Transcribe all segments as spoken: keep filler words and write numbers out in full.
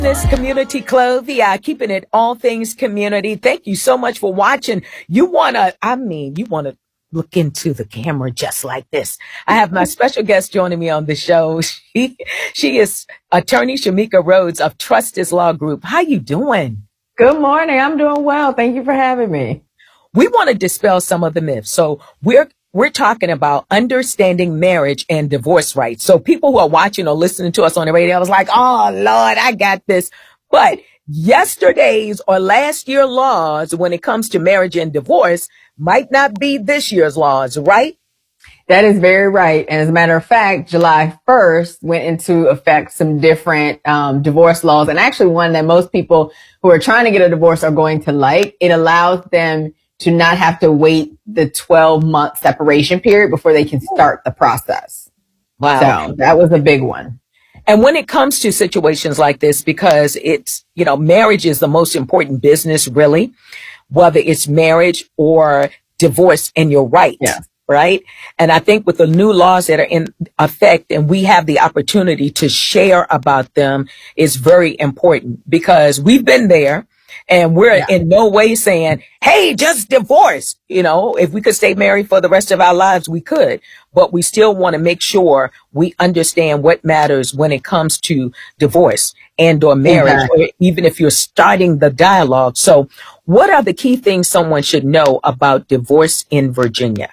This Community Club, yeah, keeping it all things community. Thank you so much for watching. You want to, I mean, you want to look into the camera just like this. I have my special guest joining me on the show. She, she is attorney Shamika Rhodes of Trustis Law Group. How you doing? Good morning. I'm doing well. Thank you for having me. We want to dispel some of the myths. So we're We're talking about understanding marriage and divorce rights. So people who are watching or listening to us on the radio, I was like, oh, Lord, I got this. But yesterday's or last year's laws when it comes to marriage and divorce might not be this year's laws, right? That is very right. And as a matter of fact, July first went into effect some different um, divorce laws. And actually one that most people who are trying to get a divorce are going to like. It allows them to not have to wait the twelve month separation period before they can start the process. Wow. So that was a big one. And when it comes to situations like this, because it's, you know, marriage is the most important business, really, whether it's marriage or divorce and your rights, yeah. right? And I think with the new laws that are in effect and we have the opportunity to share about them is very important because we've been there. And we're yeah. in no way saying, hey, just divorce. You know, if we could stay married for the rest of our lives, we could. But we still want to make sure we understand what matters when it comes to divorce and or marriage, exactly. or even if you're starting the dialogue. So what are the key things someone should know about divorce in Virginia?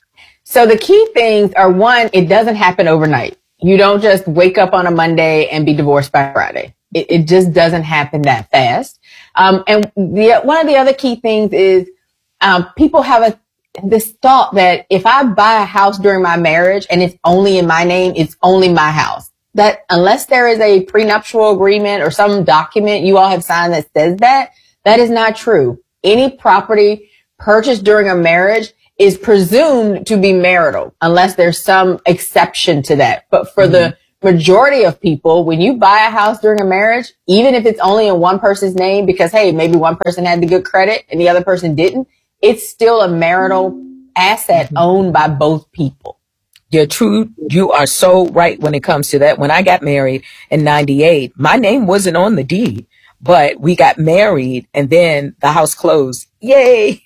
So the key things are, one, it doesn't happen overnight. You don't just wake up on a Monday and be divorced by Friday. It, it just doesn't happen that fast. Um, and the, one of the other key things is, um, people have a, this thought that if I buy a house during my marriage and it's only in my name, it's only my house. That unless there is a prenuptial agreement or some document you all have signed that says that, that is not true. Any property purchased during a marriage is presumed to be marital unless there's some exception to that. But for mm-hmm. the majority of people, when you buy a house during a marriage, even if it's only in one person's name, because, hey, maybe one person had the good credit and the other person didn't, it's still a marital asset mm-hmm. owned by both people. You're true. You are so right when it comes to that. When I got married in ninety-eight, my name wasn't on the deed, but we got married and then the house closed. Yay.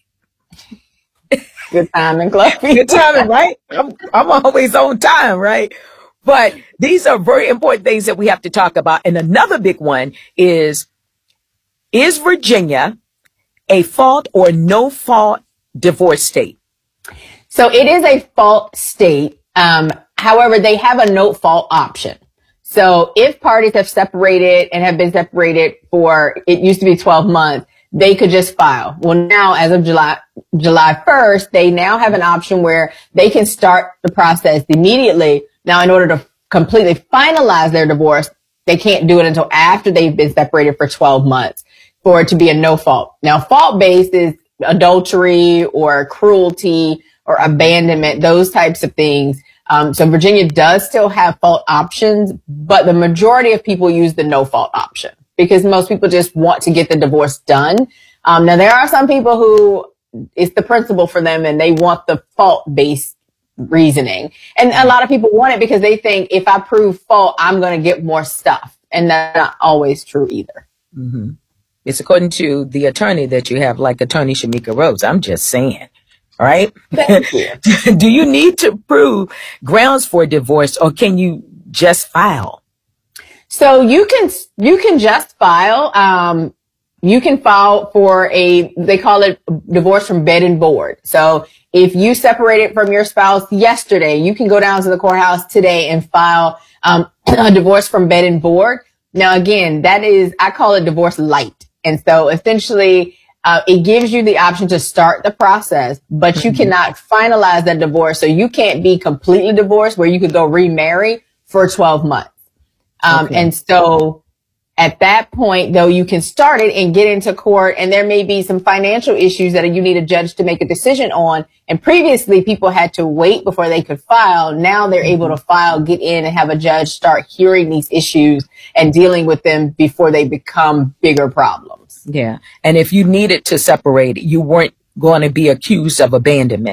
Good timing, Chloe. Good timing, right? I'm, I'm always on time, right? But these are very important things that we have to talk about. And another big one is, is Virginia a fault or no fault divorce state? So it is a fault state. Um, however, they have a no fault option. So if parties have separated and have been separated for, it used to be twelve months, they could just file. Well, now as of July, July first, they now have an option where they can start the process immediately. Now, in order to completely finalize their divorce, they can't do it until after they've been separated for twelve months for it to be a no fault. Now, fault based is adultery or cruelty or abandonment, those types of things. Um, so Virginia does still have fault options, but the majority of people use the no fault option because most people just want to get the divorce done. Um, now, there are some people who it's the principle for them and they want the fault based reasoning. And a lot of people want it because they think if I prove fault, I'm going to get more stuff. And that's not always true either. Mm-hmm. It's according to the attorney that you have, like attorney Shamika Rhodes. I'm just saying, right? Thank you. Do you need to prove grounds for divorce or can you just file? So you can, you can just file. Um, you can file for a, they call it divorce from bed and board. So if you separated from your spouse yesterday, you can go down to the courthouse today and file um, a divorce from bed and board. Now, again, that is, I call it divorce light. And so essentially, uh, it gives you the option to start the process, but you cannot finalize that divorce. So you can't be completely divorced where you could go remarry for twelve months. Um, okay. And so at that point, though, you can start it and get into court, and there may be some financial issues that you need a judge to make a decision on. And previously, people had to wait before they could file. Now they're able to file, get in, and have a judge start hearing these issues and dealing with them before they become bigger problems. Yeah. And if you needed to separate, you weren't going to be accused of abandonment.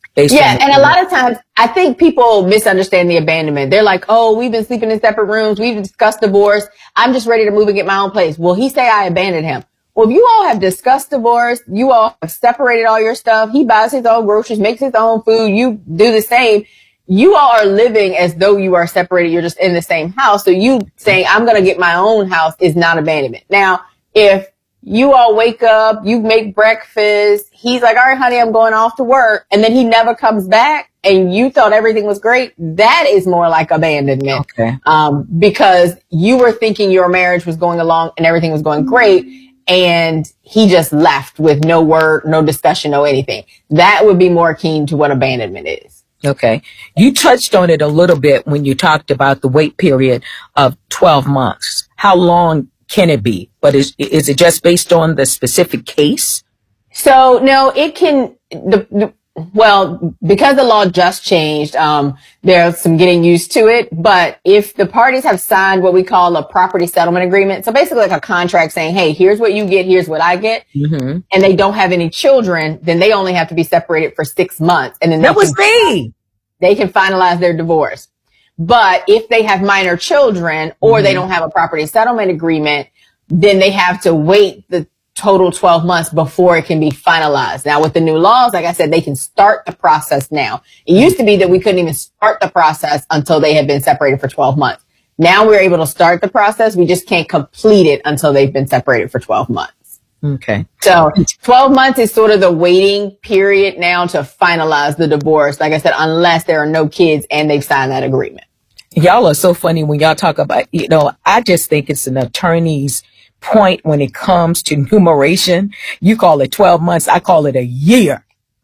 Yeah, and a lot of times I think people misunderstand the abandonment. They're like, oh, we've been sleeping in separate rooms. We've discussed divorce. I'm just ready to move and get my own place. Well, he say I abandoned him. Well, if you all have discussed divorce, you all have separated all your stuff. He buys his own groceries, makes his own food. You do the same. You all are living as though you are separated. You're just in the same house. So you saying I'm going to get my own house is not abandonment. Now, if you all wake up, you make breakfast. He's like, all right, honey, I'm going off to work. And then he never comes back and you thought everything was great. That is more like abandonment. Okay. Um, because you were thinking your marriage was going along and everything was going great. And he just left with no word, no discussion, no anything. That would be more akin to what abandonment is. Okay. You touched on it a little bit when you talked about the wait period of twelve months. How long can it be? But is is it just based on the specific case? So no, it can. The, the, well, because the law just changed, um, there's some getting used to it. But if the parties have signed what we call a property settlement agreement, so basically like a contract saying, "Hey, here's what you get, here's what I get," mm-hmm. and they don't have any children, then they only have to be separated for six months, and then that they was can, me. They can finalize their divorce. But if they have minor children or mm-hmm. they don't have a property settlement agreement, then they have to wait the total twelve months before it can be finalized. Now, with the new laws, like I said, they can start the process now. It used to be that we couldn't even start the process until they had been separated for twelve months. Now we're able to start the process. We just can't complete it until they've been separated for twelve months. Okay. So twelve months is sort of the waiting period now to finalize the divorce. Like I said, unless there are no kids and they've signed that agreement. Y'all are so funny when y'all talk about, you know, I just think it's an attorney's point when it comes to numeration. You call it twelve months. I call it a year.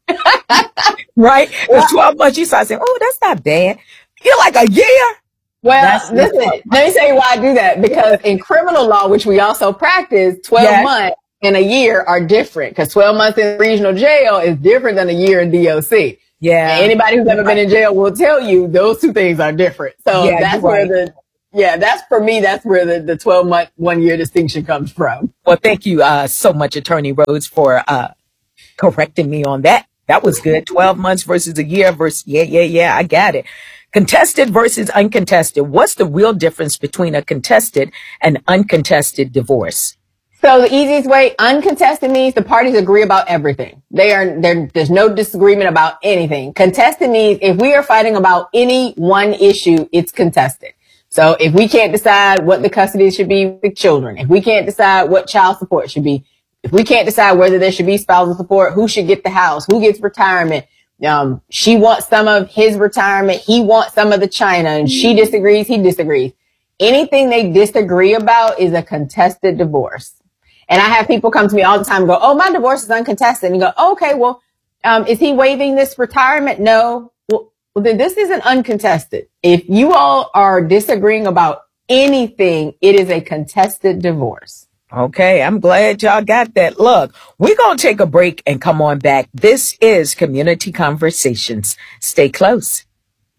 Right? Well, twelve months, you start saying, oh, that's not bad. You're like a year. Well, that's listen, let me tell you why I do that. Because in criminal law, which we also practice, twelve yes. months and a year are different. Because twelve months in regional jail is different than a year in D O C. Yeah. And anybody who's ever been in jail will tell you those two things are different. So yeah, that's where right. the, yeah, that's for me, that's where the, the twelve month, one year distinction comes from. Well, thank you, uh, so much, Attorney Rhodes, for, uh, correcting me on that. That was good. twelve months versus a year versus, yeah, yeah, yeah, I got it. Contested versus uncontested. What's the real difference between a contested and uncontested divorce? So the easiest way, uncontested means the parties agree about everything. They are, there's no disagreement about anything. Contested means if we are fighting about any one issue, it's contested. So if we can't decide what the custody should be with children, if we can't decide what child support should be, if we can't decide whether there should be spousal support, who should get the house, who gets retirement, um, she wants some of his retirement, he wants some of the China, and she disagrees, he disagrees. Anything they disagree about is a contested divorce. And I have people come to me all the time and go, oh, my divorce is uncontested. And you go, oh, okay, well, um, is he waiving this retirement? No. Well, well, then this isn't uncontested. If you all are disagreeing about anything, it is a contested divorce. Okay, I'm glad y'all got that. Look, we're going to take a break and come on back. This is Community Conversations. Stay close.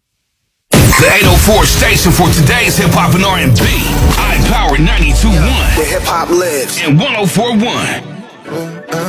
The eight oh four station for today's hip hop and R and B. iPower ninety-two point one. The hip hop lives. And one oh four point one.